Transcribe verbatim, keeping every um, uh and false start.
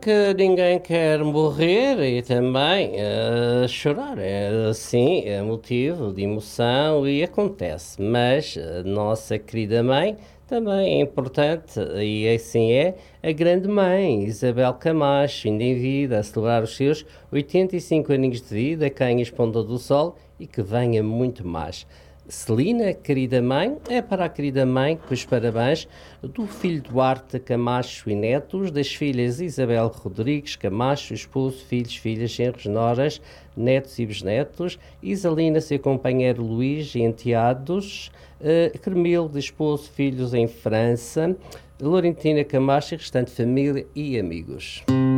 Que ninguém quer morrer e também eh, chorar. É, sim, é motivo de emoção e acontece. Mas a nossa querida mãe também é importante e assim é a grande mãe, Isabel Camacho, ainda em vida, a celebrar os seus oitenta e cinco aninhos de vida, cá em Esponta do Sol e que venha muito mais. Celina, querida mãe, é para a querida mãe que os parabéns do filho Duarte Camacho e netos, das filhas Isabel Rodrigues Camacho, esposo, filhos, filhas, genros, noras, netos e bisnetos, Isalina, seu companheiro Luís e enteados, uh, Cremilde, esposo, filhos em França, Laurentina Camacho e restante família e amigos.